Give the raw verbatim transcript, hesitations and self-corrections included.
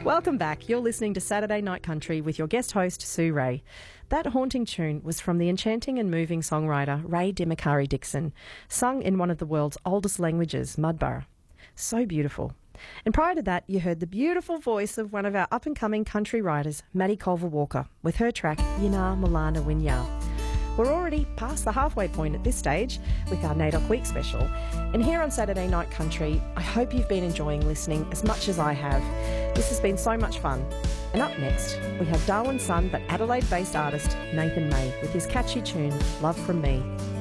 Welcome back. You're listening to Saturday Night Country with your guest host, Sue Ray. That haunting tune was from the enchanting and moving songwriter Ray Demakari Dixon, sung in one of the world's oldest languages, Mudburra. So beautiful. And prior to that, you heard the beautiful voice of one of our up-and-coming country writers, Maddie Culver Walker, with her track, Yina Milana Winya. We're already past the halfway point at this stage with our NAIDOC Week special. And here on Saturday Night Country, I hope you've been enjoying listening as much as I have. This has been so much fun. And up next, we have Darwin's son but Adelaide-based artist Nathan May with his catchy tune, Love From Me.